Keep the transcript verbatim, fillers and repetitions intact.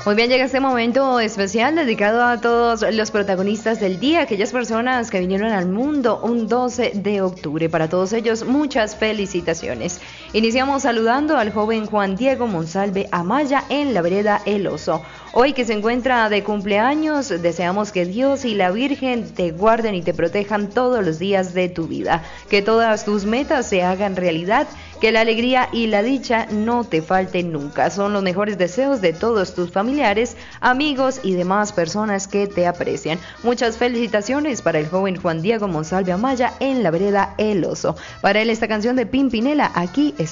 Muy bien, llega este momento especial dedicado a todos los protagonistas del día, aquellas personas que vinieron al mundo un doce de octubre. Para todos ellos, muchas felicitaciones. Iniciamos saludando al joven Juan Diego Monsalve Amaya en la vereda El Oso. Hoy que se encuentra de cumpleaños, deseamos que Dios y la Virgen te guarden y te protejan todos los días de tu vida. Que todas tus metas se hagan realidad, que la alegría y la dicha no te falten nunca. Son los mejores deseos de todos tus familiares, amigos y demás personas que te aprecian. Muchas felicitaciones para el joven Juan Diego Monsalve Amaya en la vereda El Oso. Para él esta canción de Pimpinela, aquí es